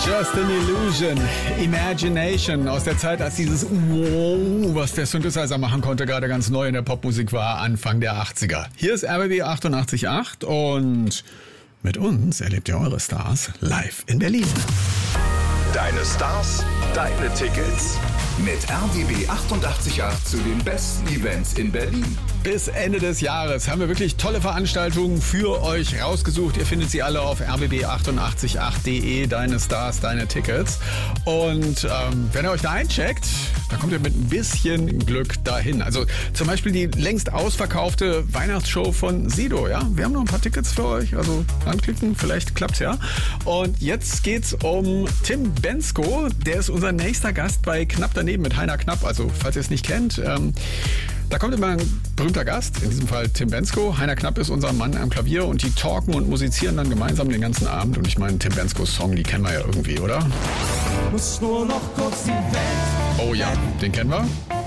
Just an Illusion, Imagination aus der Zeit, als dieses Wow, was der Synthesizer machen konnte, gerade ganz neu in der Popmusik war, Anfang der 80er. Hier ist RBB 88.8 und mit uns erlebt ihr eure Stars live in Berlin. Deine Stars, deine Tickets. Mit RBB 88.8 zu den besten Events in Berlin. Bis Ende des Jahres haben wir wirklich tolle Veranstaltungen für euch rausgesucht. Ihr findet sie alle auf rbb888.de, deine Stars, deine Tickets. Und wenn ihr euch da eincheckt, dann kommt ihr mit ein bisschen Glück dahin. Also zum Beispiel die längst ausverkaufte Weihnachtsshow von Sido. Ja? Wir haben noch ein paar Tickets für euch, also anklicken, vielleicht klappt's ja. Und jetzt geht's um Tim Bendzko. Der ist unser nächster Gast bei Knapp daneben mit Heiner Knapp. Also falls ihr es nicht kennt, da kommt immer ein berühmter Gast, in diesem Fall Tim Bendzko. Heiner Knapp ist unser Mann am Klavier und die talken und musizieren dann gemeinsam den ganzen Abend. Und ich meine, Tim Bendzkos Song, die kennen wir ja irgendwie, oder? Muss nur noch kurz die Welt. Oh ja, den kennen wir.